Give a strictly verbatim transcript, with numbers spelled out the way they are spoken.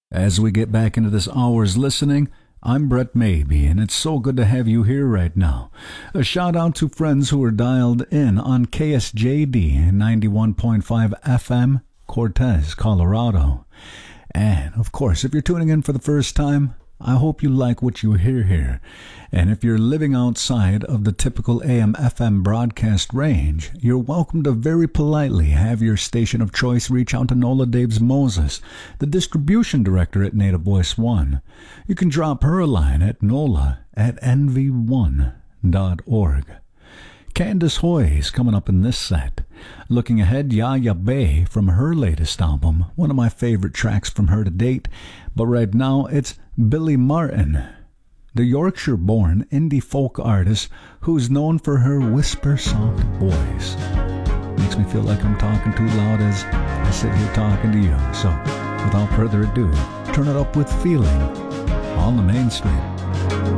As we get back into this hour's listening, I'm Brett Maybe, and it's so good to have you here right now. A shout out to friends who are dialed in on K S J D ninety-one point five F M, Cortez, Colorado. And, of course, if you're tuning in for the first time, I hope you like what you hear here. And if you're living outside of the typical A M F M broadcast range, you're welcome to very politely have your station of choice reach out to Nola Daves Moses, the distribution director at Native Voice One. You can drop her a line at nola at n v one dot org. Candace Hoy is coming up in this set. Looking ahead, Yaya Bay from her latest album, one of my favorite tracks from her to date. But right now, it's Billy Martin, the Yorkshire-born indie folk artist who's known for her whisper-soft voice. Makes me feel like I'm talking too loud as I sit here talking to you. So, without further ado, turn it up with feeling on the main street.